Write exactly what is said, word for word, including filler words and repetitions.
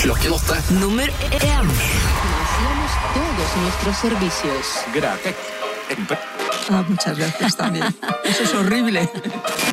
klokken åtte. Nummer én. Financiamos todos nuestros servicios. Gracias. Ah, muchas gracias también. Eso es horrible.